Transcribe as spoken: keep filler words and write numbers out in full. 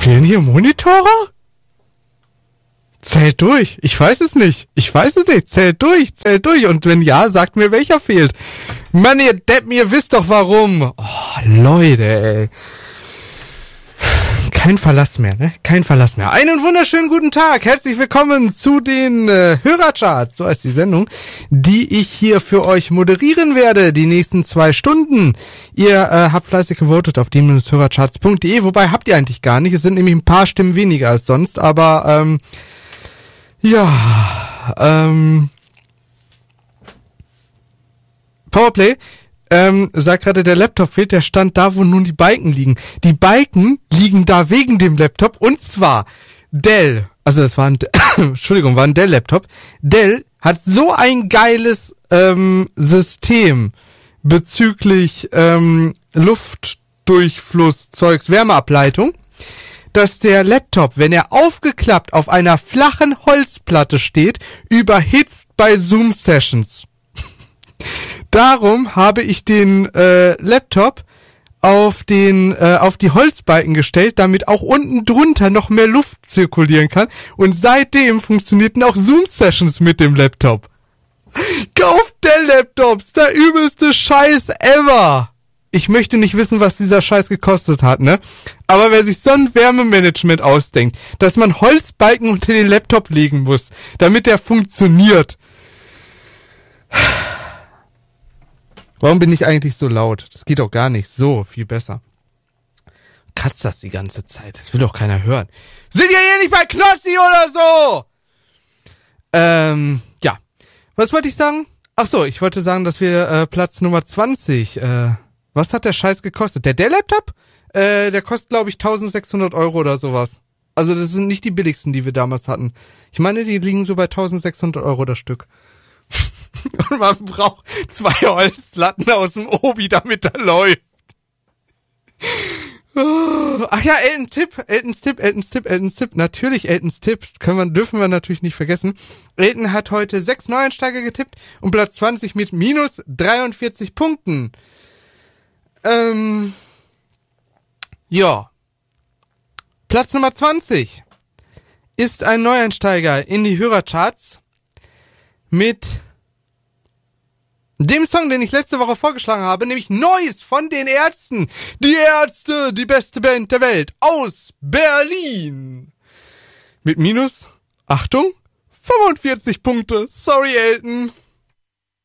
Fehlen hier Monitore? Zählt durch. Ich weiß es nicht. Ich weiß es nicht. Zählt durch. Zählt durch. Und wenn ja, sagt mir, welcher fehlt. Mann, ihr Deppen, ihr wisst doch warum. Oh, Leute, ey. Kein Verlass mehr, ne? Kein Verlass mehr. Einen wunderschönen guten Tag. Herzlich willkommen zu den äh, Hörercharts. So heißt die Sendung, die ich hier für euch moderieren werde, die nächsten zwei Stunden. Ihr äh, habt fleißig gewotet auf die hörercharts punkt de, wobei habt ihr eigentlich gar nicht. Es sind nämlich ein paar Stimmen weniger als sonst, aber ähm, ja, ähm, Powerplay. Ähm, sagt gerade, der Laptop fehlt, der stand da, wo nun die Balken liegen. Die Balken liegen da wegen dem Laptop, und zwar Dell, also das war ein, Entschuldigung, war ein Dell-Laptop. Dell hat so ein geiles ähm, System bezüglich ähm, Luftdurchfluss, Zeugs, Wärmeableitung, dass der Laptop, wenn er aufgeklappt auf einer flachen Holzplatte steht, überhitzt bei Zoom-Sessions. Darum habe ich den äh, Laptop auf den äh, auf die Holzbalken gestellt, damit auch unten drunter noch mehr Luft zirkulieren kann. Und seitdem funktionierten auch Zoom-Sessions mit dem Laptop. Kauft der Laptops, der übelste Scheiß ever. Ich möchte nicht wissen, was dieser Scheiß gekostet hat, ne? Aber wer sich so ein Wärmemanagement ausdenkt, dass man Holzbalken unter den Laptop legen muss, damit der funktioniert. Warum bin ich eigentlich so laut? Das geht doch gar nicht. So, viel besser. Kratzt das die ganze Zeit. Das will doch keiner hören. Sind ihr hier nicht bei Knossi oder so? Ähm, ja. Was wollte ich sagen? Ach so, ich wollte sagen, dass wir äh, Platz Nummer zwanzig, äh, was hat der Scheiß gekostet? Der Dell-Laptop? Äh, der kostet, glaube ich, eintausendsechshundert Euro oder sowas. Also das sind nicht die billigsten, die wir damals hatten. Ich meine, die liegen so bei eintausendsechshundert Euro das Stück. Und man braucht zwei Holzlatten aus dem Obi, damit er läuft. Ach ja, Eltons Tipp, Eltons Tipp, Eltons Tipp, Eltons Tipp. Natürlich Eltons Tipp, können wir, dürfen wir natürlich nicht vergessen. Elton hat heute sechs Neueinsteiger getippt und Platz zwanzig mit minus dreiundvierzig Punkten. Ähm, ja. Platz Nummer zwanzig ist ein Neueinsteiger in die Hörercharts mit dem Song, den ich letzte Woche vorgeschlagen habe, nämlich Neues von den Ärzten. Die Ärzte, die beste Band der Welt aus Berlin. Mit minus, Achtung, fünfundvierzig Punkte. Sorry, Elton.